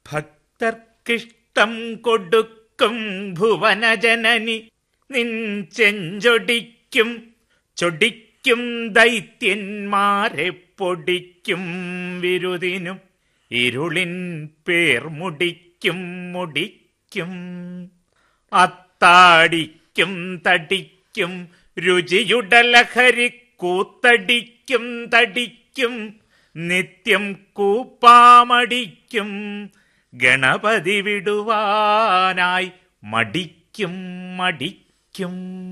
ഭക്തർക്കിഷ്ടം കൊടുക്കും ഭുവനജനനി നിൻ ചെഞ്ചൊടിക്കും ചൊടിക്കും ദൈത്യന്മാരെ പൊടിക്കും വിരുദിനും ഇരുളിൻ പേർ മുടിക്കും മുടിക്കും അത്താടിക്കും തടിക്കും രുചിയുടെ ലഹരി കൂത്തടിക്കും തടിക്കും നിത്യം കൂപ്പാമടിക്കും ഗണപതി വിടുവാനായി മടിക്കും മടിക്കും.